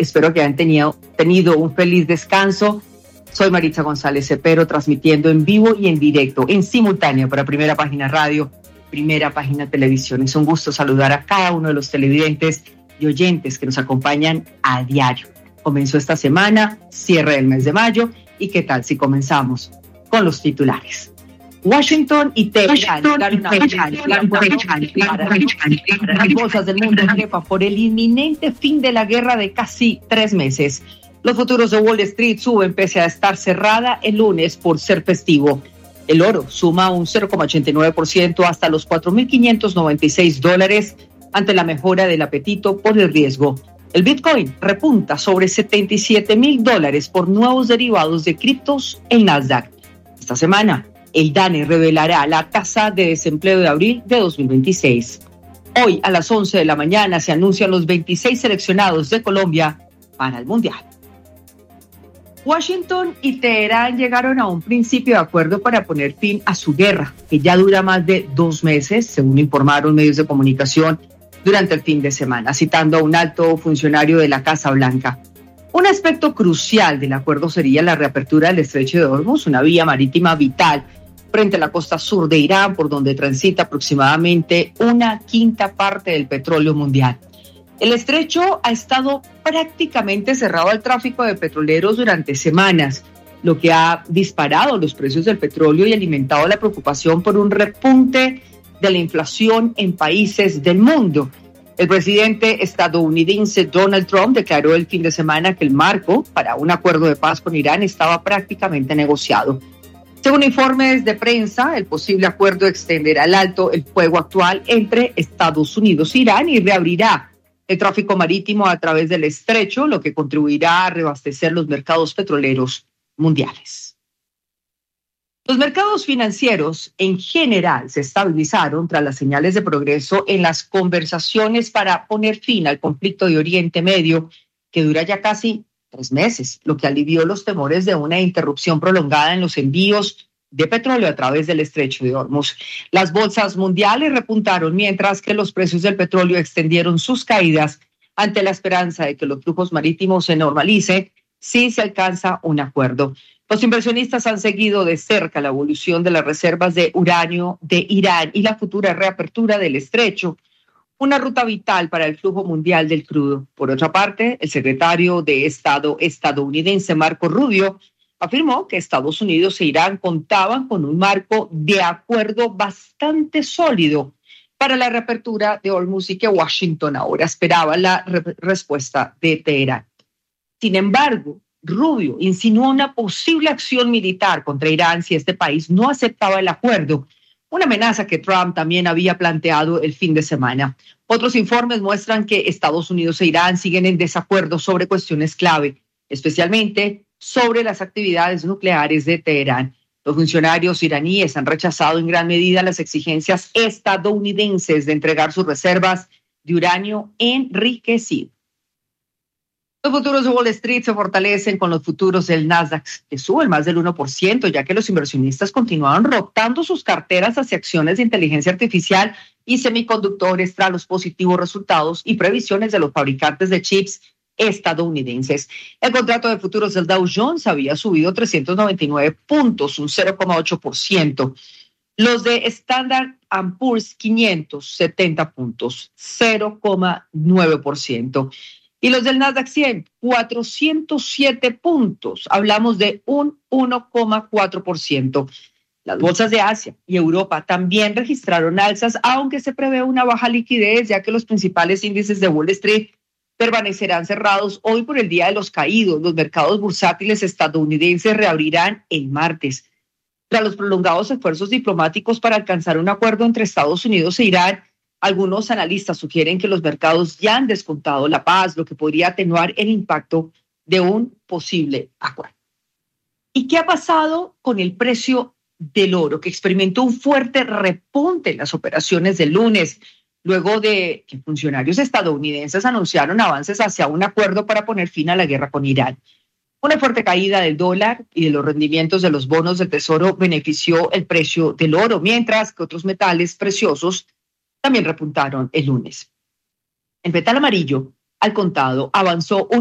Espero que hayan tenido un feliz descanso. Soy Maritza González Cepero, transmitiendo en vivo y en directo, en simultáneo para Primera Página Radio, Primera Página Televisión. Es un gusto saludar a cada uno de los televidentes y oyentes que nos acompañan a diario. Comenzó esta semana, cierre del mes de mayo, y ¿qué tal si comenzamos con los titulares? Washington y Teherán llegaron a las bolsas del mundo trepa por el inminente fin de la guerra de casi 3 meses. Los futuros de Wall Street suben pese a estar cerrada el lunes por ser festivo. El oro suma un 0,89% hasta los $4,596 ante la mejora del apetito por el riesgo. El Bitcoin repunta sobre $77,000 por nuevos derivados de criptos en Nasdaq. Esta semana, el DANE revelará la tasa de desempleo de abril de 2026. Hoy a las 11 de la mañana se anuncian los 26 seleccionados de Colombia para el Mundial. Washington y Teherán llegaron a un principio de acuerdo para poner fin a su guerra, que ya dura más de 2 meses, según informaron medios de comunicación durante el fin de semana, citando a un alto funcionario de la Casa Blanca. Un aspecto crucial del acuerdo sería la reapertura del Estrecho de Hormuz, una vía marítima vital frente a la costa sur de Irán, por donde transita aproximadamente 1/5 parte del petróleo mundial. El estrecho ha estado prácticamente cerrado al tráfico de petroleros durante semanas, lo que ha disparado los precios del petróleo y alimentado la preocupación por un repunte de la inflación en países del mundo. El presidente estadounidense Donald Trump declaró el fin de semana que el marco para un acuerdo de paz con Irán estaba prácticamente negociado. Según informes de prensa, el posible acuerdo extenderá al alto el fuego actual entre Estados Unidos e Irán y reabrirá el tráfico marítimo a través del estrecho, lo que contribuirá a reabastecer los mercados petroleros mundiales. Los mercados financieros en general se estabilizaron tras las señales de progreso en las conversaciones para poner fin al conflicto de Oriente Medio, que dura ya casi 3 meses, lo que alivió los temores de una interrupción prolongada en los envíos de petróleo a través del Estrecho de Hormuz. Las bolsas mundiales repuntaron mientras que los precios del petróleo extendieron sus caídas ante la esperanza de que los flujos marítimos se normalicen si se alcanza un acuerdo. Los inversionistas han seguido de cerca la evolución de las reservas de uranio de Irán y la futura reapertura del estrecho, una ruta vital para el flujo mundial del crudo. Por otra parte, el secretario de Estado estadounidense Marco Rubio afirmó que Estados Unidos e Irán contaban con un marco de acuerdo bastante sólido para la reapertura de Hormuz y que Washington ahora esperaba la respuesta de Teherán. Sin embargo, Rubio insinuó una posible acción militar contra Irán si este país no aceptaba el acuerdo, una amenaza que Trump también había planteado el fin de semana. Otros informes muestran que Estados Unidos e Irán siguen en desacuerdo sobre cuestiones clave, especialmente sobre las actividades nucleares de Teherán. Los funcionarios iraníes han rechazado en gran medida las exigencias estadounidenses de entregar sus reservas de uranio enriquecido. Los futuros de Wall Street se fortalecen con los futuros del Nasdaq, que suben más del 1%, ya que los inversionistas continuaron rotando sus carteras hacia acciones de inteligencia artificial y semiconductores tras los positivos resultados y previsiones de los fabricantes de chips estadounidenses. El contrato de futuros del Dow Jones había subido 399 puntos, un 0,8%. Los de Standard & Poor's 500, 70 puntos, 0,9%. Y los del Nasdaq 100, 407 puntos. Hablamos de un 1,4%. Las bolsas de Asia y Europa también registraron alzas, aunque se prevé una baja liquidez, ya que los principales índices de Wall Street permanecerán cerrados hoy por el Día de los Caídos. Los mercados bursátiles estadounidenses reabrirán el martes. Tras los prolongados esfuerzos diplomáticos para alcanzar un acuerdo entre Estados Unidos e Irán, algunos analistas sugieren que los mercados ya han descontado la paz, lo que podría atenuar el impacto de un posible acuerdo. ¿Y qué ha pasado con el precio del oro, que experimentó un fuerte repunte en las operaciones del lunes, luego de que funcionarios estadounidenses anunciaron avances hacia un acuerdo para poner fin a la guerra con Irán? Una fuerte caída del dólar y de los rendimientos de los bonos del Tesoro benefició el precio del oro, mientras que otros metales preciosos también repuntaron el lunes. El metal amarillo, al contado, avanzó un